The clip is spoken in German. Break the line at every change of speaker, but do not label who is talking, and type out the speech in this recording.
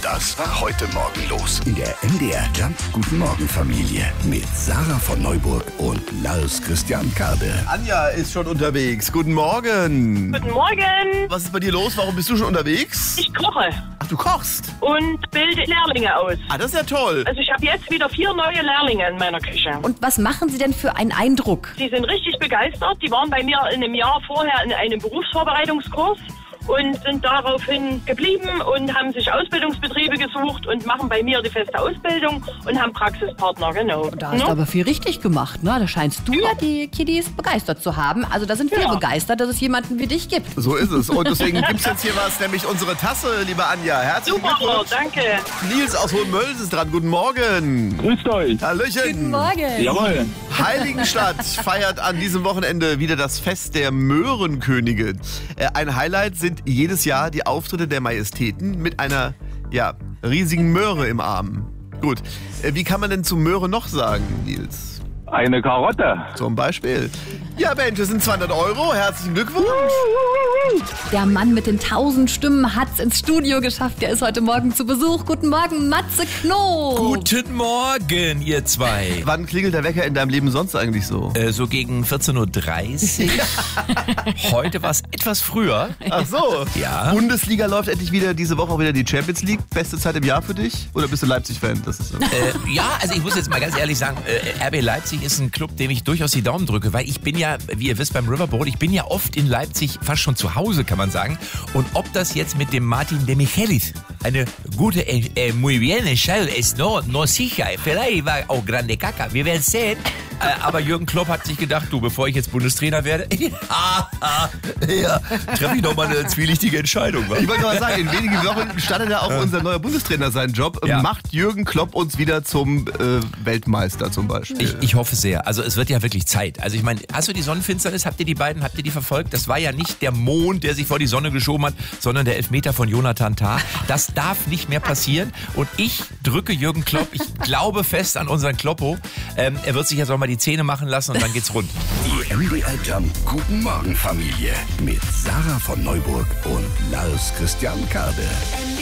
das war heute Morgen los in der MDR Jump Guten Morgen Familie mit Sarah von Neuburg und Lars Christian Kade.
Anja ist schon unterwegs. Guten Morgen.
Guten Morgen.
Was ist bei dir los? Warum bist du schon unterwegs?
Ich koche
Ach, du kochst?
und bilde Lehrlinge aus.
Ah, das ist ja toll.
Also ich habe jetzt wieder 4 neue Lehrlinge in meiner Küche.
Und was machen Sie denn für einen Eindruck?
Die sind richtig begeistert. Die waren bei mir in einem Jahr vorher in einem Berufsvorbereitungskurs und sind daraufhin geblieben und haben sich Ausbildungsbetriebe gesucht und machen bei mir die feste Ausbildung und haben Praxispartner, genau.
Da hast du aber viel richtig gemacht, ne? Da scheinst du ja die Kiddies begeistert zu haben. Also da sind wir begeistert, dass es jemanden wie dich gibt.
So ist es. Und deswegen gibt es jetzt hier was, nämlich unsere Tasse, liebe Anja. Herzlichen
Super,
Glückwunsch.
danke.
Nils aus Hohenmölz ist dran. Guten Morgen.
Grüßt euch.
Hallöchen.
Guten Morgen.
Jawohl.
Heiligenstadt feiert an diesem Wochenende wieder das Fest der Möhrenkönige. Ein Highlight sind jedes Jahr die Auftritte der Majestäten mit einer riesigen Möhre im Arm. Gut, wie kann man denn zu Möhre noch sagen, Nils?
Eine Karotte.
Zum Beispiel. Ja, Mensch, das sind 200 €. Herzlichen Glückwunsch.
Der Mann mit den 1000 Stimmen hat's ins Studio geschafft. Der ist heute Morgen zu Besuch. Guten Morgen, Matze Knob.
Guten Morgen, ihr zwei.
Wann klingelt der Wecker in deinem Leben sonst eigentlich so?
So gegen 14:30 Uhr. Heute war es etwas früher.
Ach so.
Ja.
Bundesliga läuft endlich wieder, diese Woche auch wieder die Champions League. Beste Zeit im Jahr für dich? Oder bist du Leipzig-Fan? Das ist so.
Ja, also ich muss jetzt mal ganz ehrlich sagen, RB Leipzig ist ein Club, dem ich durchaus die Daumen drücke, weil ich bin ja, wie ihr wisst, beim Riverboat, ich bin ja oft in Leipzig, fast schon zu Hause, kann man sagen. Und ob das jetzt mit dem Martin de Michelis eine gute, muy bien echado es no sicher, vielleicht war auch grande caca, wir werden sehen. Aber Jürgen Klopp hat sich gedacht, du, bevor ich jetzt Bundestrainer werde, treffe ich noch mal eine zwielichtige Entscheidung. Wa?
Ich wollte mal sagen, in wenigen Wochen startet ja auch unser neuer Bundestrainer seinen Job.
Ja.
Macht Jürgen Klopp uns wieder zum Weltmeister zum Beispiel?
Ich hoffe sehr. Also es wird ja wirklich Zeit. Also ich meine, hast du die Sonnenfinsternis, habt ihr die verfolgt? Das war ja nicht der Mond, der sich vor die Sonne geschoben hat, sondern der Elfmeter von Jonathan Tah. Das darf nicht mehr passieren. Und ich drücke Jürgen Klopp, ich glaube fest an unseren Kloppo. Er wird sich jetzt auch mal die Zähne machen lassen und dann geht's rund.
Die MDR Jump Guten Morgen Familie mit Sarah von Neuburg und Lars Christian Kade.